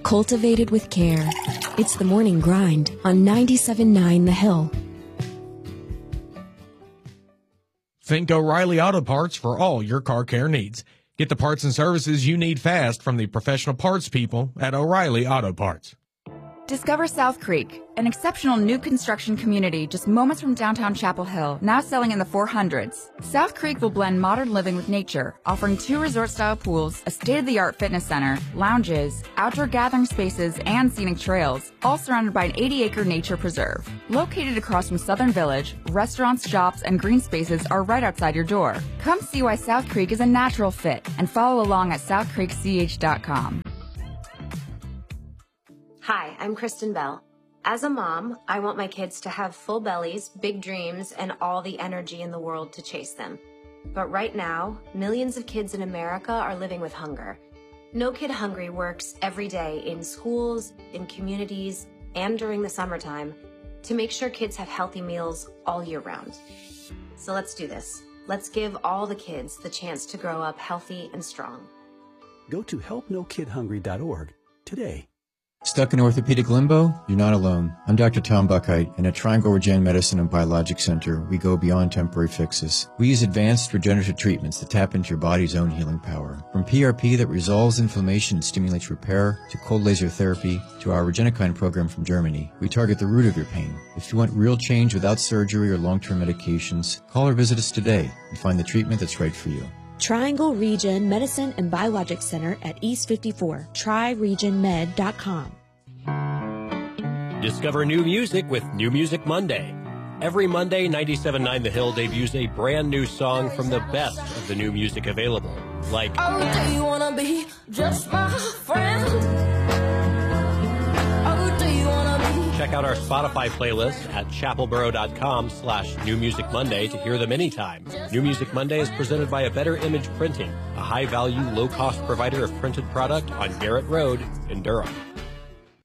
cultivated with care. It's the morning grind on 97.9 The Hill. Think O'Reilly Auto Parts for all your car care needs. Get the parts and services you need fast from the professional parts people at O'Reilly Auto Parts. Discover South Creek, an exceptional new construction community just moments from downtown Chapel Hill, now selling in the 400s. South Creek will blend modern living with nature, offering 2 resort-style pools, a state-of-the-art fitness center, lounges, outdoor gathering spaces, and scenic trails, all surrounded by an 80-acre nature preserve. Located across from Southern Village, restaurants, shops, and green spaces are right outside your door. Come see why South Creek is a natural fit and follow along at southcreekch.com. Hi, I'm Kristen Bell. As a mom, I want my kids to have full bellies, big dreams, and all the energy in the world to chase them. But right now, millions of kids in America are living with hunger. No Kid Hungry works every day in schools, in communities, and during the summertime to make sure kids have healthy meals all year round. So let's do this. Let's give all the kids the chance to grow up healthy and strong. Go to helpnokidhungry.org today. Stuck in orthopedic limbo? You're not alone. I'm Dr. Tom Buckheit, and at Triangle Regen Medicine and Biologic Center, we go beyond temporary fixes. We use advanced regenerative treatments that tap into your body's own healing power. From PRP that resolves inflammation and stimulates repair, to cold laser therapy, to our Regenikine program from Germany, we target the root of your pain. If you want real change without surgery or long-term medications, call or visit us today and find the treatment that's right for you. Triangle Regen Medicine and Biologic Center at East 54. TryRegenMed.com. Discover new music with New Music Monday. Every Monday, 97.9 The Hill debuts a brand new song from the best of the new music available, like Oh, do you wanna be just my friend? Oh, do you wanna be? Check out our Spotify playlist at chapelboro.com/New Music Monday to hear them anytime. New Music Monday is presented by A Better Image Printing, a high-value, low-cost provider of printed product on Garrett Road in Durham.